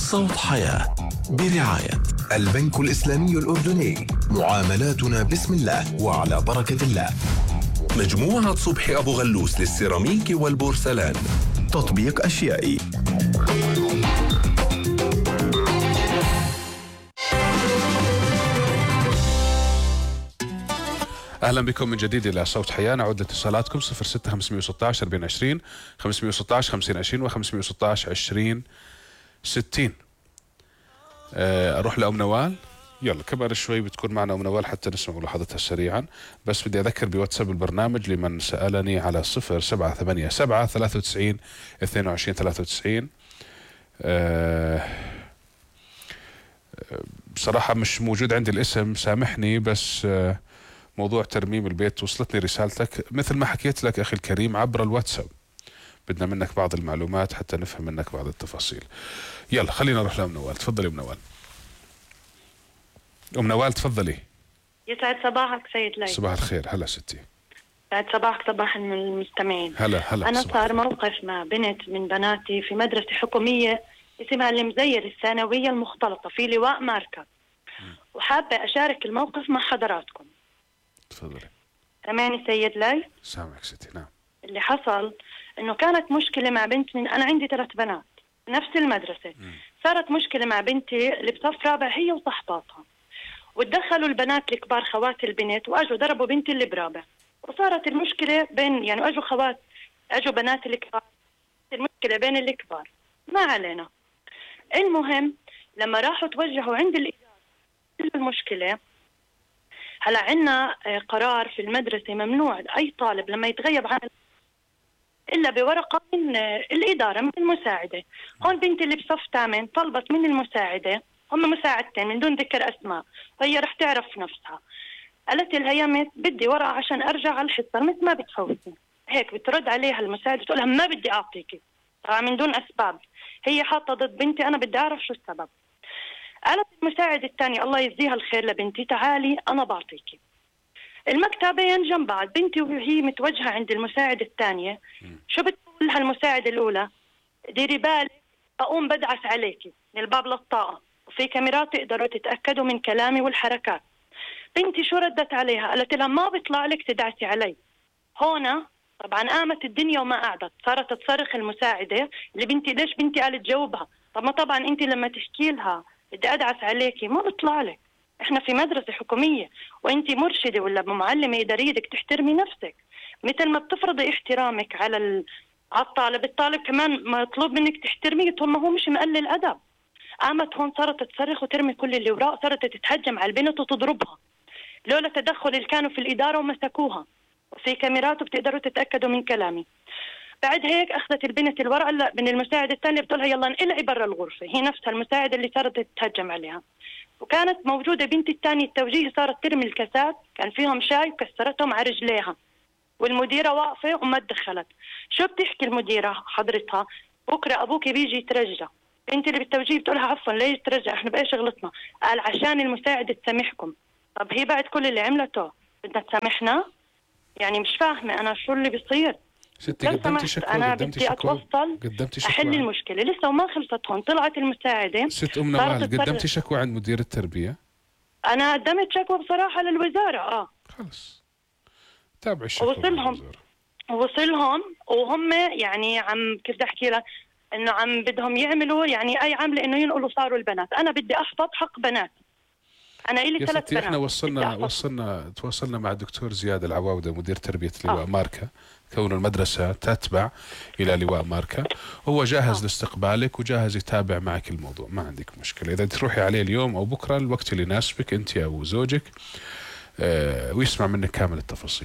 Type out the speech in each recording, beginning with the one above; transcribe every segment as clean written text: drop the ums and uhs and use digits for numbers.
صوت حياة برعاية البنك الإسلامي الأردني. معاملاتنا بسم الله وعلى بركة الله. مجموعة صبحي أبو غلوس للسيراميك والبورسلان. تطبيق أشيائي. أهلا بكم من جديد إلى صوت حياة. نعود لاتصالاتكم 06 516 4020 516 5020 و 516 2060. أروح لأم نوال. يلا كمان شوي بتكون معنا أم نوال حتى نسمع ملاحظتها سريعا. بس بدي أذكر بواتساب البرنامج لمن سألني على 0787 93 22 93. بصراحة مش موجود عندي الاسم، سامحني، بس موضوع ترميم البيت وصلتني رسالتك مثل ما حكيت لك أخي الكريم عبر الواتساب. بدنا منك بعض المعلومات حتى نفهم منك بعض التفاصيل. يلا خلينا نروح لأم نوال. تفضلي أم نوال. أم نوال تفضلي. يسعد صباحك سيد ليث. صباح الخير. هلا ستي. يسعد صباحك صباح المستمعين. هلا. أنا صار موقف مع بنت من بناتي في مدرسة حكومية اسمها المزير الثانوية المختلطة في لواء ماركة، وحابة أشارك الموقف مع حضراتكم. تفضلي. سامعني سيد ليث؟ سامعك ستي. نعم. اللي حصل إنه كانت مشكلة مع بنت أنا عندي 3 بنات نفس المدرسة. صارت مشكلة مع بنتي اللي بصف رابع هي وصحباتها، وتدخلوا البنات الكبار خوات البنت واجوا ضربوا بنتي اللي برابع، وصارت المشكلة بين يعني اجوا بنات الكبار، المشكلة بين الكبار. ما علينا. المهم لما راحوا توجهوا عند الإدارة المشكلة، هلا عنا قرار في المدرسة ممنوع أي طالب لما يتغيب عن إلا بورقة من الإدارة من المساعدة. هون بنتي اللي بصف 8 طلبت من المساعدة، هم مساعدتين من دون ذكر أسماء، فهي رح تعرف نفسها. قالت لها يا مس بدي ورقة عشان أرجع على الحصة. مس ما بتفوتني. هيك بترد عليها المساعدة تقول لها ما بدي أعطيكي، طبعا من دون أسباب. هي حاطة ضد بنتي، أنا بدي أعرف شو السبب. قالت المساعدة الثانية الله يجزيها الخير لبنتي تعالي أنا بعطيكي. المكتبين جنب بعض، بنتي وهي متوجهة عند المساعدة الثانية شو بتقول لها المساعدة الأولى؟ ديري بالك أقوم بدعس عليكي من الباب للطاقة، وفي كاميرات تقدروا تتأكدوا من كلامي والحركات. بنتي شو ردت عليها؟ قالت لها ما بيطلع لك تدعسي علي. هنا طبعا قامت الدنيا وما قعدت، صارت تصرخ المساعدة اللي بنتي ليش بنتي قالت جاوبها. طب ما طبعا انت لما تحكي لها بدي ادعس عليكي ما بيطلع لك، احنا في مدرسة حكومية وانت مرشدة ولا معلمة إدارية، بدك تحترمي نفسك مثل ما بتفرضي احترامك على الطالب. الطالب كمان مطلوب منك تحترميه طول ما هو مش مقلل أدب. قامت هون صارت تصرخ وترمي كل اللي وراء، صارت تتهجم على البنت وتضربها لولا تدخل اللي كانوا في الإدارة ومسكوها، وفي كاميرات وبتقدروا تتأكدوا من كلامي. بعد هيك أخذت البنت الورقة من المساعدة الثانية بتقولها يلا انقلعي برا الغرفة، هي نفسها المساعدة اللي صارت تتهجم عليها. وكانت موجودة بنتي الثانية التوجيه صارت ترمي الكاسات كان فيهم شاي وكسرتهم على رجليها، والمديرة واقفة وما تدخلت. شو بتحكي المديرة حضرتها؟ بكرة أبوك بيجي يترجى. بنتي اللي بالتوجيه بتقولها عفوا ليش يترجى، احنا بإيش غلطنا؟ قال عشان المساعدة تسامحكم. طب هي بعد كل اللي عملته بدنا تسامحنا؟ يعني مش فاهمة أنا شو اللي بيصير. ستي قدمتي شكوى؟ أنا بدي أتوصل أحل المشكلة لسه وما خلصت. هون طلعت المساعدة. ست أم نوال قدمتي شكوى عند مدير التربية؟ أنا قدمت شكوى بصراحة للوزارة. خلص تابع الشكوى. وصلهم وهم يعني عم كيف بدي أحكي لك إنه عم بدهم يعملوا يعني أي عملة إنه ينقلوا صاروا البنات. أنا بدي أحفظ حق بنات. أنا إلي 3 بنات. احنا تواصلنا مع الدكتور زياد العواودة مدير تربية لواء ماركة، كون المدرسة تتبع إلى لواء ماركة، هو جاهز لاستقبالك وجاهز يتابع معك الموضوع، ما عندك مشكلة. إذا تروحي عليه اليوم أو بكرة الوقت اللي يناسبك أنت أو زوجك ويسمع منك كامل التفاصيل.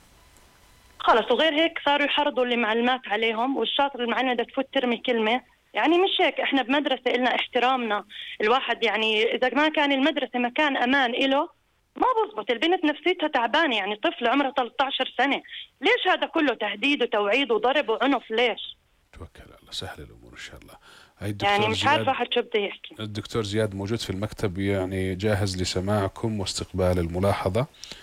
خلص. وغير هيك صاروا يحرضوا المعلمات عليهم، والشاطر المعلمة بدها تفوت ترمي كلمة. يعني مش هيك، احنا بمدرسة إلنا احترامنا. الواحد يعني إذا ما كان المدرسة مكان أمان إله ما بزبط. البنت نفسيتها تعبانة، يعني طفل عمره 13 سنة، ليش هذا كله تهديد وتوعيد وضرب وعنف؟ ليش؟ توكل على الله، سهل الأمور إن شاء الله. يعني مش عارفة واحد شو بده يحكي. الدكتور زياد موجود في المكتب، يعني جاهز لسماعكم واستقبال الملاحظة،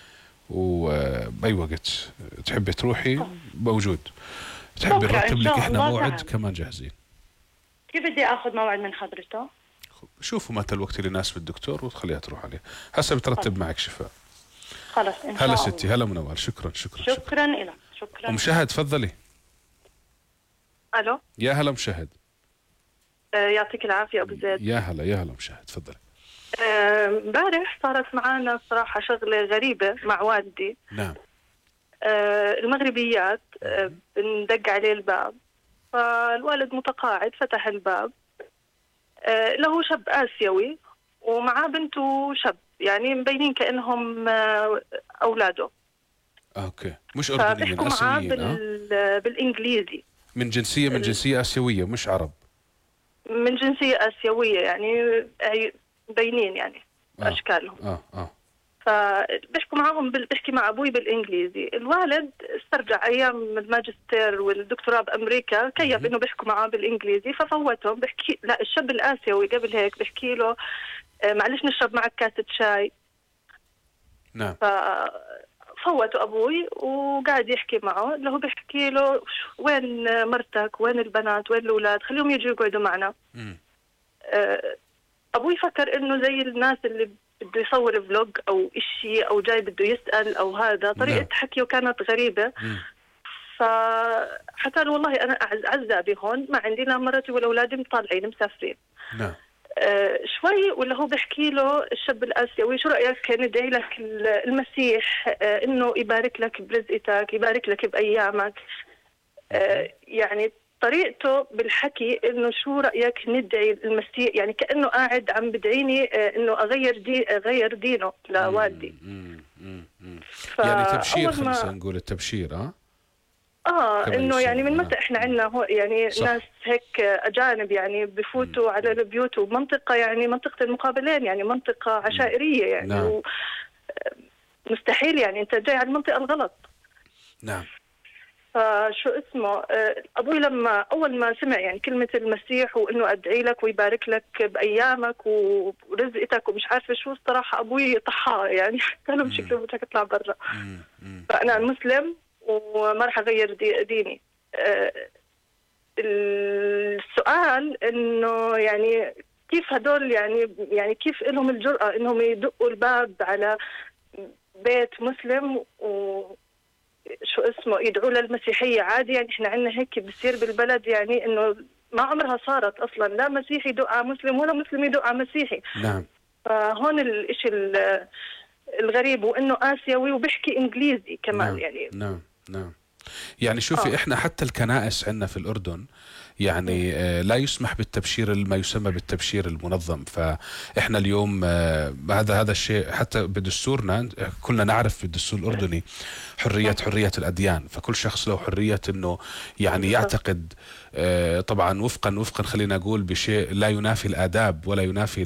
وبأي وقت تحبي تروحي موجود. تحبي نرتب لك احنا موعد كمان جاهزين. كيف بدي اخذ موعد من حضرته؟ شوفوا متى الوقت اللي يناسب الدكتور وتخليها تروح عليه، هسه بترتب معك شفاء. خلاص إن شاء هلا الله. ستي، هلا منوال، شكرا. شكرا لك. شكرا. ومشاهد تفضلي. الو، يا هلا مشاهد. يعطيك العافيه ابو زيد. يا هلا مشاهد تفضلي. امبارح صارت معنا صراحه شغله غريبه مع والدي. نعم. المغربيات بندق عليه الباب، فالوالد متقاعد فتح الباب، له شاب آسيوي ومعاه بنته شاب، يعني مبينين كأنهم أولاده. اوكي، مش اردنيين، فبيحكوا معاه اسيويين. بالإنجليزي. من جنسية آسيوية، مش عرب. من جنسية آسيوية، يعني مبينين يعني أشكالهم. فبيحكوا معهم بيحكي مع أبوي بالإنجليزي. الوالد استرجع أيام الماجستير والدكتوراه بأمريكا، كيف إنه بيحكوا معاه بالإنجليزي، ففوتهم. بيحكي لا، الشاب الآسيوي قبل هيك بيحكي له معلش نشرب معك كاسة شاي. نعم. فوتوا أبوي وقاعد يحكي معه، اللي هو بيحكي له وين مرتك، وين البنات، وين الأولاد، خليهم يجوا يقعدوا معنا. أبوي فكر إنه زي الناس اللي بده يصور فلوج أو إشي، أو جاي بده يسأل أو هذا. طريقة حكيه كانت غريبة. فحكى له والله أنا عزابي هون، ما عندي لا مرتي ولا أولادي، مطالعين مسافرين. نعم. شوي ولا هو بيحكي له الشاب الآسيوي شو رأيك ندعي لك المسيح إنه يبارك لك برزقتك، يبارك لك بأيامك. يعني طريقته بالحكي إنه شو رأيك ندعي المسيح، يعني كأنه قاعد عم بدعيني إنه أغير دينه لوالدي. يعني تبشير، خلينا نقول التبشير. انه يعني من متى احنا عندنا هو يعني صح. ناس هيك اجانب يعني بفوتوا على البيوت، ومنطقه يعني منطقه المقابلين، يعني منطقه عشائريه يعني. نعم. مستحيل يعني انت جاي على المنطقه الغلط. نعم. فشو اسمه ابوي لما اول ما سمع يعني كلمه المسيح وانه ادعي لك ويبارك لك بايامك ورزقتك ومش عارفه شو، الصراحه ابوي طحاه يعني قال له شكله بدك تطلع برا. فانا مسلم وما راح اغير ديني. السؤال انه يعني كيف هدول يعني كيف لهم الجرأة انهم يدقوا الباب على بيت مسلم وشو اسمه يدعوا للمسيحية عادي؟ يعني احنا عندنا هيك بصير بالبلد، يعني انه ما عمرها صارت اصلا لا مسيحي يدق على مسلم ولا مسلم يدق على مسيحي. نعم. فهون الاشي الغريب، وانه آسيوي وبيحكي انجليزي كمان. نعم. يعني نعم. يعني شوفي احنا حتى الكنائس عندنا في الأردن يعني لا يسمح بالتبشير ما يسمى بالتبشير المنظم. فإحنا اليوم هذا الشيء حتى بدستورنا، كلنا نعرف في الدستور الأردني حرية الأديان، فكل شخص له حرية إنه يعني يعتقد طبعا وفقا خلينا نقول بشيء لا ينافي الآداب ولا ينافي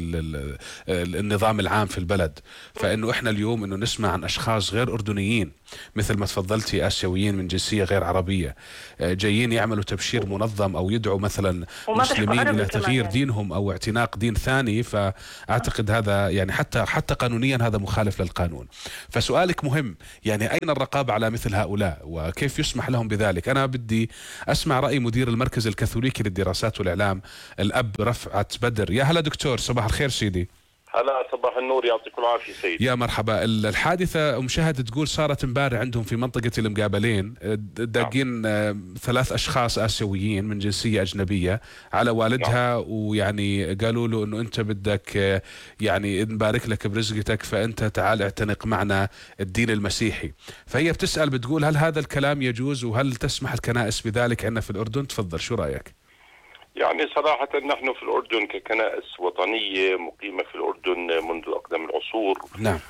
النظام العام في البلد. فإنه إحنا اليوم إنه نسمع عن أشخاص غير أردنيين مثل ما تفضلتي، آسيويين من جنسية غير عربية، جايين يعملوا تبشير منظم أو يدعوا مثلا مسلمين إلى تغيير دينهم أو اعتناق دين ثاني. فأعتقد هذا يعني حتى قانونيا هذا مخالف للقانون. فسؤالك مهم، يعني أين الرقابة على مثل هؤلاء وكيف يسمح لهم بذلك؟ أنا بدي أسمع رأي مدير المركز الكاثوليكي للدراسات والإعلام الأب رفعت بدر. يا هلا دكتور، صباح الخير سيدي. هلا صباح النور، يعطيكم العافية سيدي. يا مرحبا. الحادثة مشاهد تقول صارت امبارح عندهم في منطقة المقابلين، داقين 3 أشخاص آسيويين من جنسية أجنبية على والدها. ويعني قالوا له إنه أنت بدك يعني نبارك لك برزقتك، فأنت تعال اعتنق معنا الدين المسيحي. فهي بتسأل بتقول هل هذا الكلام يجوز وهل تسمح الكنائس بذلك عندنا في الأردن؟ تفضل، شو رأيك؟ يعني صراحة نحن في الأردن ككنائس وطنية مقيمة في الأردن منذ أقدم العصور. نعم.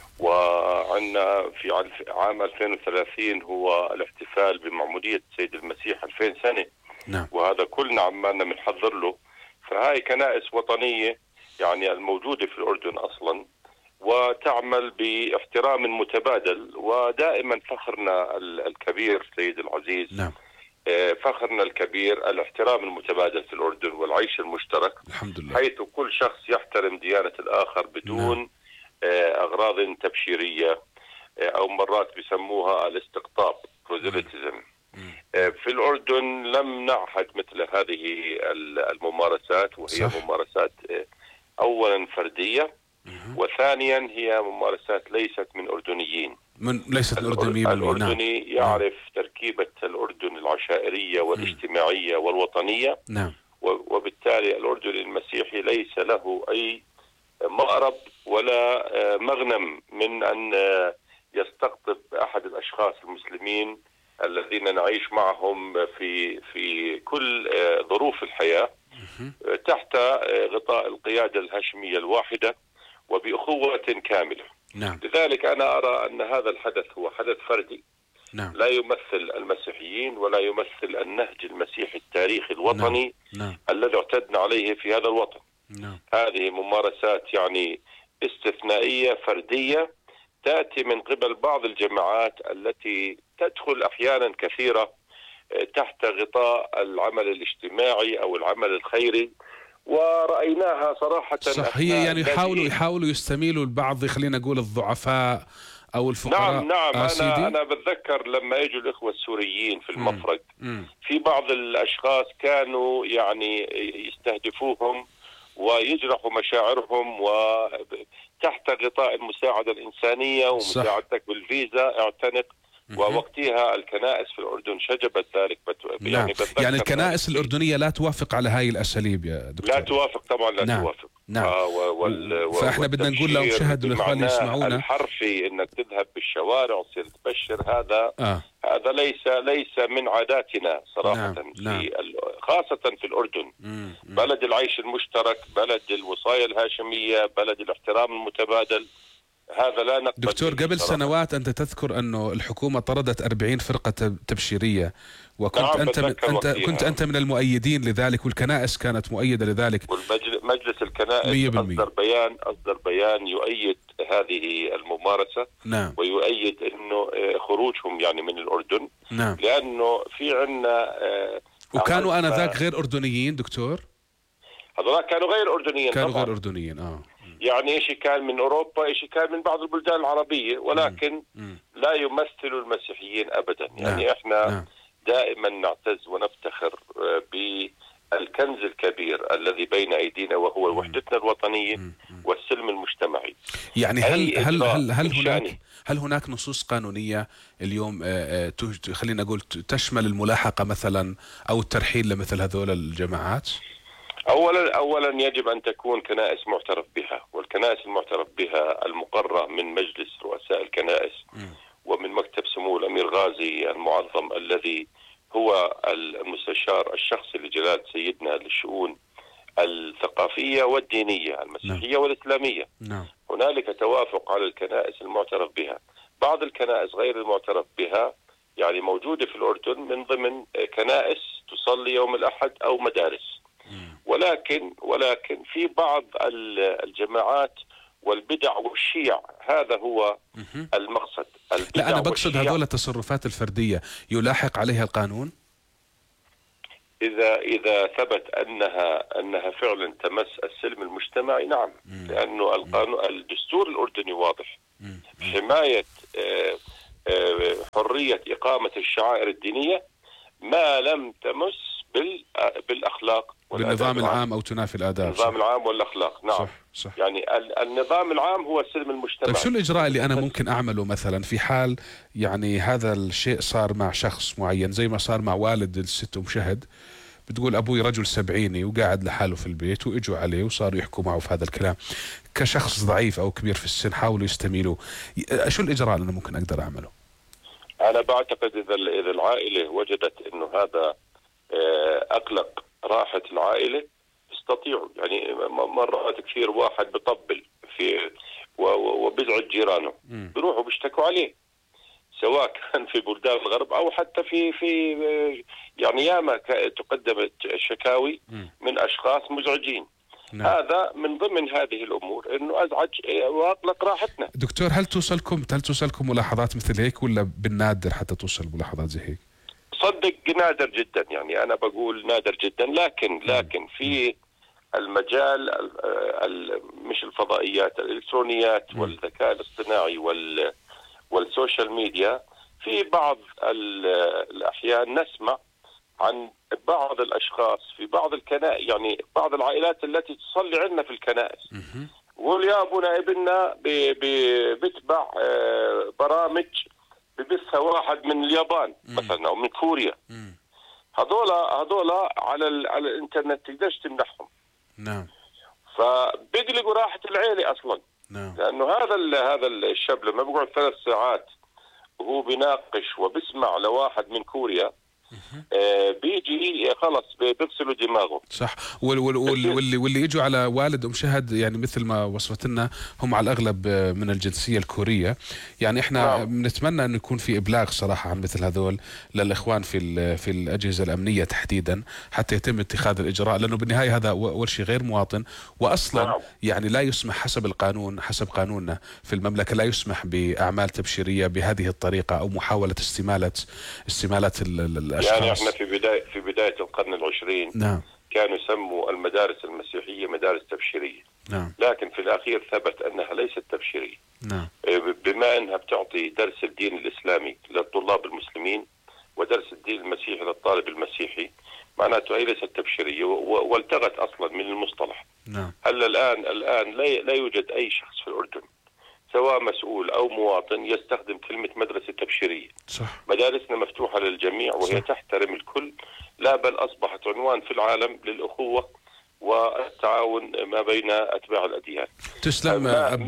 وعندنا في عام 2030 هو الاحتفال بمعمودية السيد المسيح 2000 سنة. نعم. وهذا كلنا عمالنا بنحضر له. فهاي كنائس وطنية يعني الموجودة في الأردن أصلا، وتعمل باحترام متبادل. ودائما فخرنا الكبير سيد العزيز، نعم، فخرنا الكبير الاحترام المتبادل في الأردن والعيش المشترك، الحمد لله، حيث كل شخص يحترم ديانة الآخر بدون أغراض تبشيرية أو مرات بيسموها الاستقطاب بروزيليتيزم. في الأردن لم نعهد مثل هذه الممارسات، وهي صح. ممارسات أولا فردية، وثانيا هي ممارسات ليست من أردنيين. ليست من أردنيين. الأردني يعرف تركيبة الأردن العشائرية والاجتماعية والوطنية. نعم. وبالتالي الأردني المسيحي ليس له أي مأرب ولا مغنم من أن يستقطب أحد الأشخاص المسلمين الذين نعيش معهم في كل ظروف الحياة تحت غطاء القيادة الهاشمية الواحدة وبأخوة كاملة. نعم. لذلك أنا أرى أن هذا الحدث هو حدث فردي. نعم. لا يمثل المسيحيين ولا يمثل النهج المسيحي التاريخي الوطني. نعم. الذي اعتدنا عليه في هذا الوطن. نعم. هذه ممارسات يعني استثنائية فردية تأتي من قبل بعض الجماعات التي تدخل أحيانا كثيرة تحت غطاء العمل الاجتماعي أو العمل الخيري، ورأيناها صراحة. صح، هي يعني يحاولوا يستميلوا البعض، خلينا نقول الضعفاء أو الفقراء. نعم. أنا بتذكر لما يجوا الإخوة السوريين في المفرق في بعض الأشخاص كانوا يعني يستهدفوهم ويجرحوا مشاعرهم وتحت غطاء المساعدة الإنسانية ومساعدتك بالفيزا اعتنق. ووقتها الكنائس في الأردن شجبت ذلك. يعني الكنائس الأردنية لا توافق على هاي الأساليب يا دكتور؟ لا توافق طبعا، لا توافق. نعم. فاحنا بدنا نقول لهم شاهدوا الإخوان يسمعونا الحرفي انك تذهب بالشوارع وتصير تبشر، هذا ليس من عاداتنا صراحة. نعم. خاصة في الأردن. بلد العيش المشترك، بلد الوصاية الهاشمية، بلد الاحترام المتبادل، هذا لا نقبل. دكتور، قبل سنوات أنت تذكر أنه الحكومة طردت 40 فرقة تبشيرية، وكنت أنت من المؤيدين لذلك، والكنائس كانت مؤيدة لذلك، مجلس الكنائس أصدر بيان يؤيد هذه الممارسة. نعم. ويؤيد أنه خروجهم يعني من الأردن. نعم. لأنه في عنا وكانوا آنذاك غير أردنيين دكتور؟ هذولا كانوا غير أردنيين. غير أردنيين. يعني إشي كان من أوروبا، إشي كان من بعض البلدان العربية، ولكن لا يمثلوا المسيحيين أبدا. يعني إحنا دائما نعتز ونفتخر بالكنز الكبير الذي بين أيدينا، وهو وحدتنا الوطنية والسلم المجتمعي. يعني هل هناك نصوص قانونية اليوم خلينا نقول تشمل الملاحقة مثلا أو الترحيل لمثل هذول الجماعات؟ أولا يجب أن تكون كنائس معترف بها، والكنائس المعترف بها المقرة من مجلس رؤساء الكنائس ومن مكتب سمو الأمير غازي المعظم الذي هو المستشار الشخصي لجلالة سيدنا للشؤون الثقافية والدينية المسيحية والإسلامية. هنالك توافق على الكنائس المعترف بها. بعض الكنائس غير المعترف بها يعني موجودة في الأردن من ضمن كنائس تصلي يوم الأحد أو مدارس، ولكن في بعض الجماعات والبدع والشيع، هذا هو المقصد. لا، أنا بقصد هذول التصرفات الفردية يلاحق عليها القانون إذا ثبت أنها فعلا تمس السلم المجتمعي. نعم. لأنه الدستور الأردني واضح، حماية حرية إقامة الشعائر الدينية ما لم تمس بالأخلاق بالنظام العام أو تنافي الآداب. النظام العام والأخلاق. نعم. صح. يعني النظام العام هو السلم المجتمعي. طيب شو الإجراء اللي أنا ممكن أعمله مثلا في حال يعني هذا الشيء صار مع شخص معين، زي ما صار مع والد الست أم شهد، بتقول أبوي رجل سبعيني وقاعد لحاله في البيت وإجوا عليه وصاروا يحكوا معه في هذا الكلام، كشخص ضعيف أو كبير في السن حاولوا يستميلوا، شو الإجراء اللي أنا ممكن أقدر أعمله؟ أنا بعتقد إذا العائلة وجدت إنه هذا أقلق راحة العائلة، يستطيعوا يعني مرات كثير واحد بطبل وبزعج جيرانه، بيروحوا بيشتكوا عليه، سواء كان في بلدان الغرب أو حتى في يعني ياما تقدمت شكاوي من أشخاص مزعجين. هذا من ضمن هذه الأمور إنه أزعج وأقلق راحتنا. دكتور، هل توصلكم ملاحظات مثل هيك، ولا بالنادر حتى توصل ملاحظات زي هيك؟ صدق نادر جدا، يعني أنا بقول نادر جدا، لكن في المجال مش الفضائيات، الإلكترونيات والذكاء الاصطناعي والسوشيال ميديا، في بعض الأحيان نسمع عن بعض الاشخاص في بعض الكنائس، يعني بعض العائلات التي تصلي عندنا في الكنائس، يقول يا ابونا ابننا بيتبع برامج ببثها واحد من اليابان مثلا او من كوريا. هذول على الانترنت تقدرش تمنحهم. نعم. فبيقلقوا راحة العيلة اصلا. نعم. لانه هذا الشاب لما بيقعد 3 ساعات وهو بيناقش وبسمع لواحد من كوريا، بيجي خلص بيغسلوا دماغه. صح. واللي يجوا على والد شهد يعني مثل ما وصفت لنا هم على الأغلب من الجنسية الكورية. يعني احنا بنتمنى أن يكون في إبلاغ صراحة عن مثل هذول للإخوان في الأجهزة الأمنية تحديدا حتى يتم اتخاذ الإجراء، لأنه بالنهاية هذا أول شيء غير مواطن، وأصلا يعني لا يسمح حسب القانون، حسب قانوننا في المملكة لا يسمح بأعمال تبشيرية بهذه الطريقة أو محاولة استمالة الأشخاص. يعني احنا في بداية القرن العشرين نعم. كانوا يسموا المدارس المسيحية مدارس تبشيرية. نعم. لكن في الأخير ثبت أنها ليست تبشيرية. نعم. بما أنها بتعطي درس الدين الإسلامي للطلاب المسلمين ودرس الدين المسيحي للطالب المسيحي، معناته هي ليست تبشيرية والتغت أصلا من المصطلح. نعم. هلا الآن لا يوجد أي شخص في الأردن سواء مسؤول أو مواطن يستخدم كلمة مدرسة تبشيرية. صح. مدارسنا مفتوحة للجميع وهي صح. تحترم الكل، لا بل أصبحت عنوان في العالم للأخوة والتعاون ما بين أتباع الأديان. تسلم.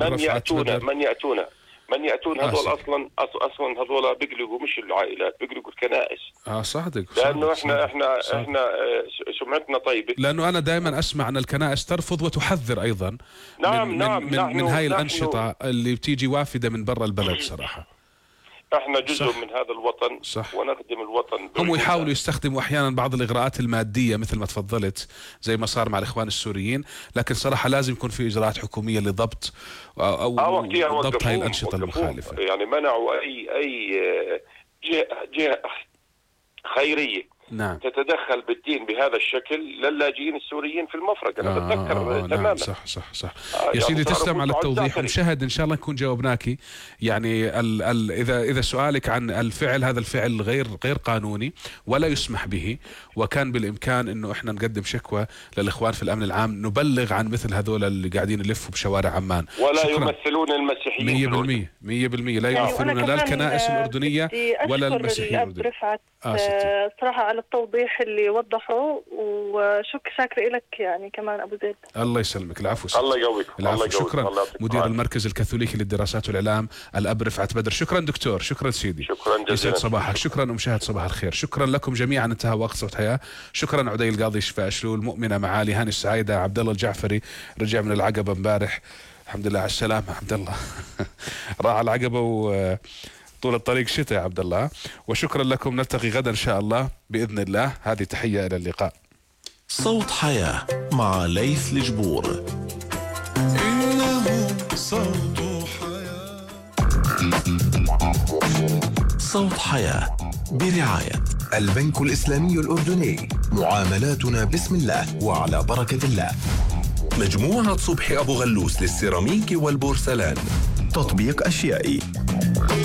من يأتون هذول أصلا هذول بيقلقوا مش العائلات، بيقلقوا الكنائس. صادق. لأنه احنا سمعتنا طيبة. لأنه أنا دائما أسمع أن الكنائس ترفض وتحذر أيضا من هاي الأنشطة اللي بتيجي وافدة من برا البلد صراحة. احنا جزء من هذا الوطن. صح. ونخدم الوطن. هم يحاولوا يستخدموا احيانا بعض الاغراءات الماديه مثل ما تفضلت زي ما صار مع الاخوان السوريين، لكن صراحه لازم يكون في اجراءات حكوميه لضبط او ضبط هاي الانشطه المخالفه. يعني منعوا اي جهه خيريه نعم. تتدخل بالدين بهذا الشكل للاجئين السوريين في المفرق. انا بتذكر تماما. نعم. صح. يا سيدي تسلم على التوضيح. ومشاهد ان شاء الله نكون جاوبناكي. يعني اذا سؤالك عن الفعل، هذا الفعل غير قانوني ولا يسمح به، وكان بالامكان انه احنا نقدم شكوى للاخوان في الامن العام، نبلغ عن مثل هذول اللي قاعدين يلفوا بشوارع عمان. ولا يمثلون المسيحيين 100% لا يمثلون لا الكنائس الاردنيه ولا المسيحيين الاردنيين. صراحه على التوضيح اللي وضحه، وشاكر لك يعني كمان ابو زيد. الله يسلمك. العفو. الله يقويك. شكرا. مدير المركز الكاثوليكي للدراسات والاعلام الاب رفعت بدر. شكرا دكتور. شكرا سيدي. شكرا جزيلا. يسعد صباحك. شكرا مشاهد صباح الخير. شكرا لكم جميعا. انتهى وقت صوت حياه. شكرا عدي القاضي شفاء شلول، مؤمنه معالي هاني السعايده، عبد الله الجعفري رجع من العقبه امبارح الحمد لله على السلامه. عبد الله راح على العقبه طول الطريق شتاء يا عبد الله. وشكرا لكم. نلتقي غدا ان شاء الله باذن الله. هذه تحيه الى اللقاء. صوت حياه مع ليث الجبور. إنه صوت حياه. صوت حياه برعايه البنك الإسلامي الأردني. معاملاتنا بسم الله وعلى بركة الله. مجموعة صبحي أبو غلوس للسيراميك والبورسلان. تطبيق أشيائي.